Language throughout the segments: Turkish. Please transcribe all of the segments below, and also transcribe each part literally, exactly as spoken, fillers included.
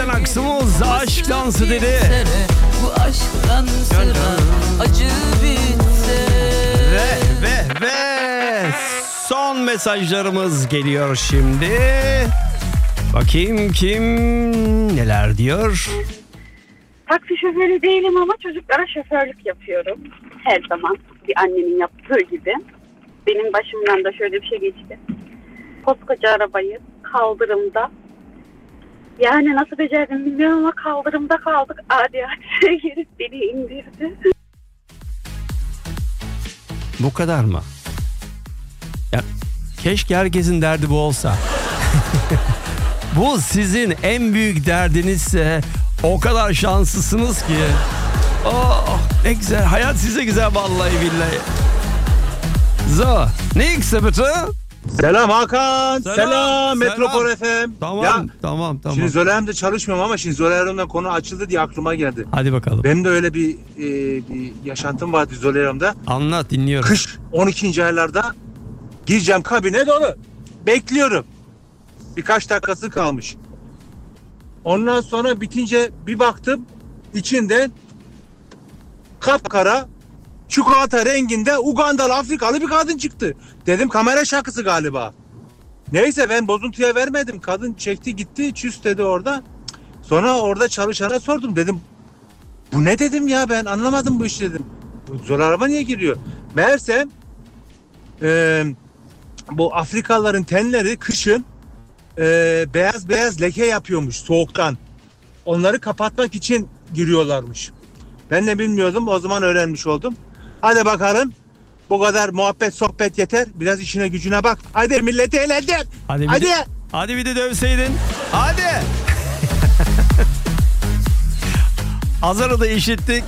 Aksu'muz aşk dansı dedi. Bu aşktan sonra acı bitse. Ve ve ve son mesajlarımız geliyor şimdi. Bakayım kim neler diyor. Taksi şoförü değilim ama çocuklara şoförlük yapıyorum. Her zaman bir annenin yaptığı gibi. Benim başımdan da şöyle bir şey geçti. Koskoca arabayı kaldırımda, yani nasıl becerdim bilmiyorum ama kaldırımda kaldık. Adi adi gelip beni indirdi. Bu kadar mı? Ya, keşke herkesin derdi bu olsa. Bu sizin en büyük derdinizse o kadar şanslısınız ki. Oh, ne güzel. Hayat size güzel vallahi billahi. So, nächste bitte. Selam Hakan. Selam, Selam, selam. Metropol F M. Tamam, Ya, tamam, tamam. şimdi Zoler'imde çalışmıyorum ama şimdi Zoler'imden konu açıldı diye aklıma geldi. Hadi bakalım. Benim de öyle bir, e, bir yaşantım vardı Zoler'imde. Anlat, dinliyorum. Kış on ikinci aylarda gireceğim, kabine dolu. Bekliyorum. Birkaç dakikası kalmış. Ondan sonra bitince bir baktım, içinden kapkara çikolata renginde Ugandalı Afrikalı bir kadın çıktı. Dedim kamera şakası galiba. Neyse ben bozuntuya vermedim. Kadın çekti gitti, çüs dedi orada. Sonra orada çalışana sordum, dedim bu ne dedim ya, ben anlamadım bu işi dedim. Bu zor araba niye giriyor? Meğerse e, bu Afrikalıların tenleri kışın e, beyaz beyaz leke yapıyormuş soğuktan. Onları kapatmak için giriyorlarmış. Ben de bilmiyordum, o zaman öğrenmiş oldum. Hadi bakalım, bu kadar muhabbet sohbet yeter. Biraz işine gücüne bak. Hadi milleti eğlendir. Hadi bir, Hadi. De, hadi bir de dövseydin. Hadi. Azar'ı da işittik.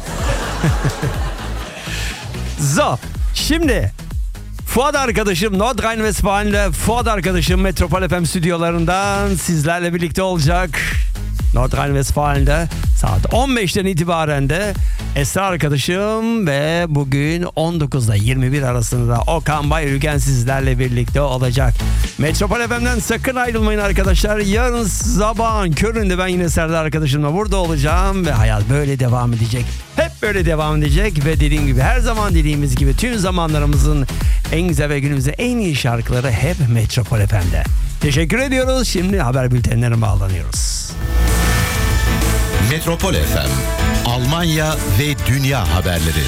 So, şimdi Fuat arkadaşım Nordrhein-Westfalen'de, Fuat arkadaşım Metropol F M stüdyolarından sizlerle birlikte olacak. Nordrhein-Westfalen'de saat on beşten itibaren de Esra arkadaşım ve bugün on dokuzda yirmi bir arasında Okan Bayülgen sizlerle birlikte olacak. Metropol F M'den sakın ayrılmayın arkadaşlar. Yarın sabahın köründe ben yine Serdar arkadaşımla burada olacağım ve hayat böyle devam edecek. Hep böyle devam edecek ve dediğim gibi, her zaman dediğimiz gibi tüm zamanlarımızın en güzel ve günümüzde en iyi şarkıları hep Metropol F M'de. Teşekkür ediyoruz. Şimdi haber bültenlerine bağlanıyoruz. Metropol F M, Almanya ve dünya haberleri.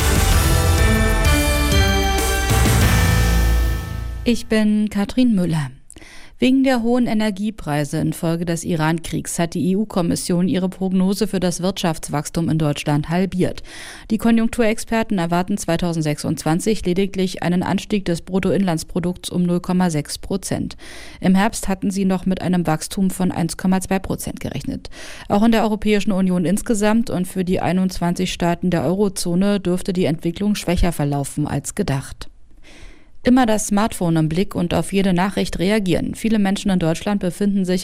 Ich bin Katrin Müller. Wegen der hohen Energiepreise infolge des Iran-Kriegs hat die E U-Kommission ihre Prognose für das Wirtschaftswachstum in Deutschland halbiert. Die Konjunkturexperten erwarten zweitausendsechsundzwanzig lediglich einen Anstieg des Bruttoinlandsprodukts um null Komma sechs Prozent. Im Herbst hatten sie noch mit einem Wachstum von eins Komma zwei Prozent gerechnet. Auch in der Europäischen Union insgesamt und für die einundzwanzig Staaten der Eurozone dürfte die Entwicklung schwächer verlaufen als gedacht. Immer das Smartphone im Blick und auf jede Nachricht reagieren. Viele Menschen in Deutschland befinden sich